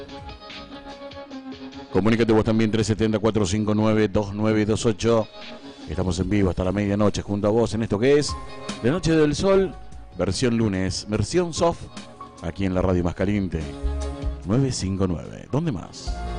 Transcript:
Comunícate vos también 370-459-2928. Estamos en vivo hasta la medianoche junto a vos en esto que es La Noche del Sol, versión lunes, versión soft, aquí en la radio más caliente, 959. ¿Dónde más?